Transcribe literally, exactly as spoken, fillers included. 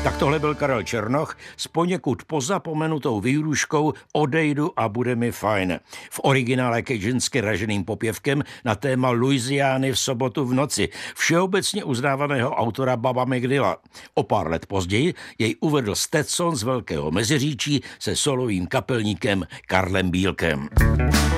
Tak tohle byl Karel Černoch s poněkud pozapomenutou výhruškou Odejdu a bude mi fajn. V originále kejžinsky raženým popěvkem na téma Louisiany v sobotu v noci, všeobecně uznávaného autora Baba McDilla. O pár let později jej uvedl Stetson z Velkého Meziříčí se solovým kapelníkem Karlem Bílkem.